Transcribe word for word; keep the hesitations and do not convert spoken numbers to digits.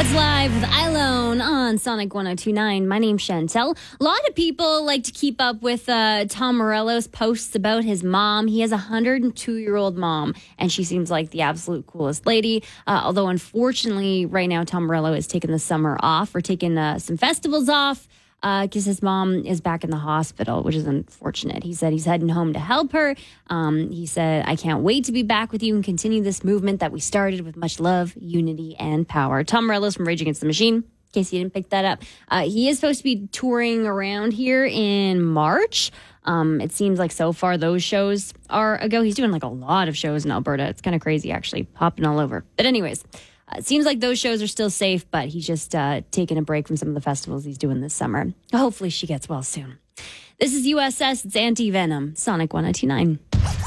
That's live with Ilone on Sonic one oh two point nine. My name's Chantel. A lot of people like to keep up with uh, Tom Morello's posts about his mom. He has a one hundred two-year-old mom, and she seems like the absolute coolest lady. Uh, although, unfortunately, right now, Tom Morello is taking the summer off or taking uh, some festivals off because uh, his mom is back in the hospital, which is unfortunate. He said he's heading home to help her. Um, he said, I can't wait to be back with you and continue this movement that we started with much love, unity, and power. Tom Morello's from Rage Against the Machine, in case you didn't pick that up. Uh, he is supposed to be touring around here in March. Um, it seems like so far those shows are a go. He's doing like a lot of shows in Alberta. It's kind of crazy, actually, popping all over. But anyways, Uh, it seems like those shows are still safe, but he's just uh, taking a break from some of the festivals he's doing this summer. Hopefully she gets well soon. This is U S S. It's Anti-Venom. Sonic one oh two point nine.